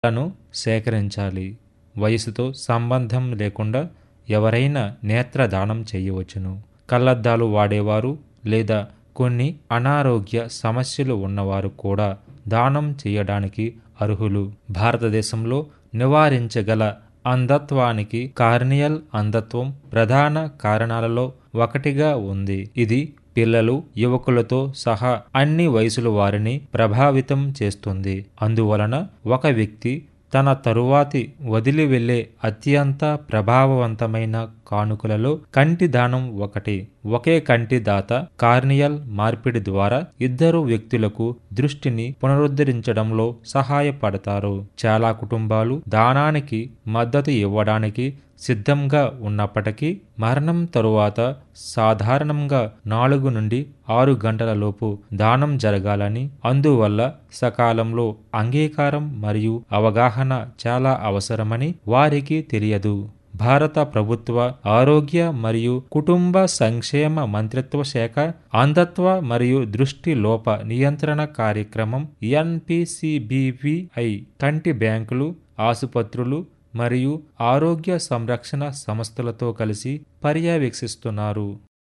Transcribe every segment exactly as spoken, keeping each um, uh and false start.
లను సేకరించాలి. వయసుతో సంబంధం లేకుండా ఎవరైనా నేత్రదానం చేయవచ్చును. కళ్లద్దాలు వాడేవారు లేదా కొన్ని అనారోగ్య సమస్యలు ఉన్నవారు కూడా దానం చేయడానికి అర్హులు. భారతదేశంలో నివారించగల అంధత్వానికి కార్నియల్ అంధత్వం ప్రధాన కారణాలలో ఒకటిగా ఉంది. ఇది పిల్లలు, యువకులతో సహా అన్ని వయసుల వారిని ప్రభావితం చేస్తుంది. అందువలన ఒక వ్యక్తి తన తరువాతి వదిలి వెళ్లే అత్యంత ప్రభావవంతమైన కానుకలలో కంటి దానం ఒకటి. ఒకే కంటి దాత కార్నియల్ మార్పిడి ద్వారా ఇద్దరు వ్యక్తులకు దృష్టిని పునరుద్ధరించడంలో సహాయపడతారు. చాలా కుటుంబాలు దానానికి మద్దతు ఇవ్వడానికి సిద్ధంగా ఉన్నప్పటికీ మరణం తరువాత సాధారణంగా నాలుగు నుండి ఆరు గంటల లోపు దానం జరగాలని, అందువల్ల సకాలంలో అంగీకారం మరియు అవగాహన చాలా అవసరమని వారికి తెలియదు. భారత ప్రభుత్వ ఆరోగ్య మరియు కుటుంబ సంక్షేమ మంత్రిత్వ శాఖ అంధత్వ మరియు దృష్టి లోప నియంత్రణ కార్యక్రమం N P C B we I కంటి బ్యాంకులు, ఆసుపత్రులు మరియు ఆరోగ్య సంరక్షణ సంస్థలతో కలిసి పర్యవేక్షిస్తున్నారు.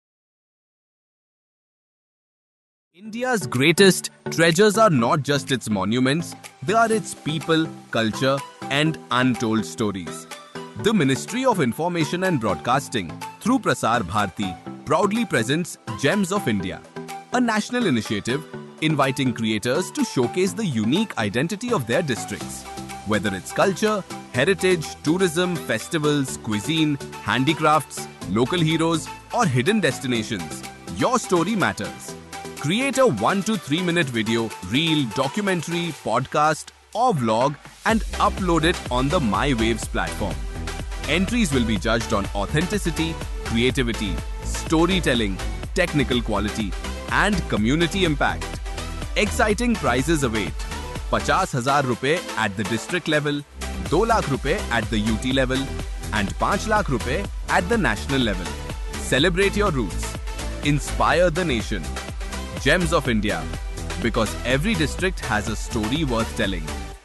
India's greatest treasures are not just its monuments, they are its people, culture, and untold stories. The Ministry of Information and Broadcasting, through Prasar Bharati, proudly presents Gems of India, a national initiative inviting creators to showcase the unique identity of their districts. Whether it's culture, heritage, tourism, festivals, cuisine, handicrafts, local heroes, or hidden destinations, your story matters. Create a one to three minute video, reel, documentary, podcast, or vlog and upload it on the My Waves platform. Entries will be judged on authenticity, creativity, storytelling, technical quality, and community impact. Exciting prizes await. पचास हजार रुपए at the district level, दो लाख रुपए at the U T level, and पाँच लाख रुपए at the national level. Celebrate your roots. Inspire the nation. Gems of India, because every district has a story worth telling.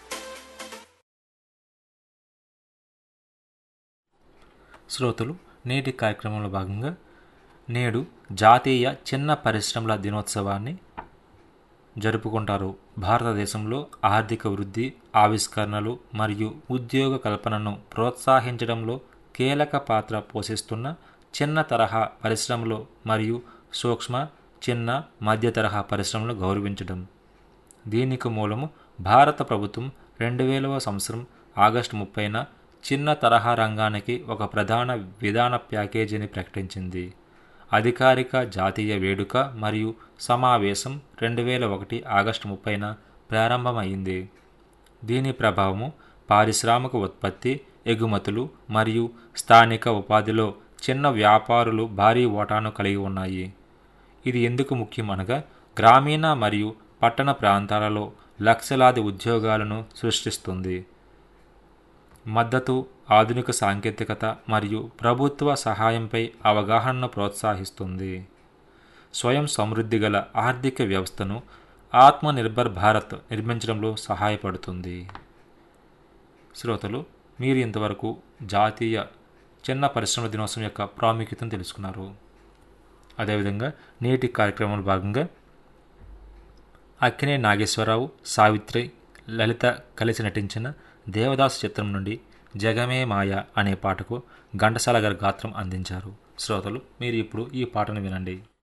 శ్రోతలు, నేటి కార్యక్రమంలో భాగంగా నేడు జాతీయ చిన్న పరిశ్రమల దినోత్సవాన్ని జరుపుకుంటారు. భారతదేశంలో ఆర్థిక వృద్ధి, ఆవిష్కరణలు మరియు ఉద్యోగ కల్పనను ప్రోత్సహించడంలో కీలక పాత్ర పోషిస్తున్న చిన్న తరహా పరిశ్రమలు మరియు సూక్ష్మ, చిన్న, మధ్య తరహా పరిశ్రమలు గౌరవించడం. దీనికి మూలము భారత ప్రభుత్వం రెండు వేలవ సంవత్సరం ఆగస్టు ముప్పైన చిన్న తరహా రంగానికి ఒక ప్రధాన విధాన ప్యాకేజీని ప్రకటించింది. అధికారిక జాతీయ వేడుక మరియు సమావేశం రెండు వేల ఒకటి ఆగస్టు ముప్పైన ప్రారంభమైంది. దీని ప్రభావము పారిశ్రామిక ఉత్పత్తి, ఎగుమతులు మరియు స్థానిక ఉపాధిలో చిన్న వ్యాపారులు భారీ వాటాను కలిగి ఉన్నాయి. ఇది ఎందుకు ముఖ్యం అనగా గ్రామీణ మరియు పట్టణ ప్రాంతాలలో లక్షలాది ఉద్యోగాలను సృష్టిస్తుంది. మద్దతు, ఆధునిక సాంకేతికత మరియు ప్రభుత్వ సహాయంపై అవగాహనను ప్రోత్సహిస్తుంది. స్వయం సమృద్ధి గల ఆర్థిక వ్యవస్థను ఆత్మనిర్భర్ భారత్ నిర్మించడంలో సహాయపడుతుంది. శ్రోతలు, మీరు ఇంతవరకు జాతీయ చిన్న పరిశ్రమల దినోత్సవం యొక్క ప్రాముఖ్యతను తెలుసుకున్నారు. అదేవిధంగా నేటి కార్యక్రమంలో భాగంగా అక్కినే నాగేశ్వరరావు, సావిత్రి, లలిత కలిసి నటించిన దేవదాసు చిత్రం నుండి జగమే మాయ అనే పాటకు ఘంటసాల గారి గాత్రం అందించారు. శ్రోతలు, మీరు ఇప్పుడు ఈ పాటను వినండి.